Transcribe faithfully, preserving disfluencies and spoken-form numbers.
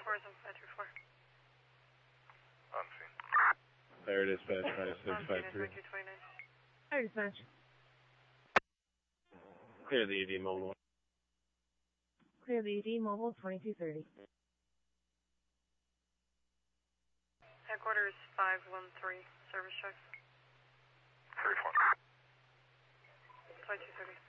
four is on five two four. On scene. There it is, dispatch five six On five scene at three. twenty-two twenty-nine. Hi, dispatch. Clear the E D mobile. Clear the E D mobile twenty-two thirty. Headquarters five one three. Service check. three four. twenty-two thirty.